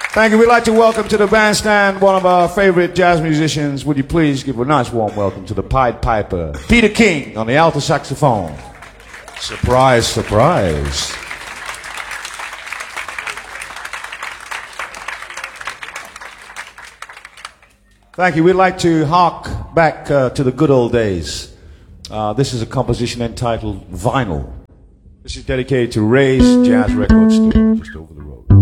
Thank you. We'd like to welcome to the bandstand one of our favorite jazz musicians. Would you please give a nice warm welcome to the Pied Piper, Peter King, on the alto saxophone. Surprise, surprise. Thank you. We'd like to hark back to the good old days. This is a composition entitled Vinyl. This is dedicated to Ray's Jazz Record Store just over the road.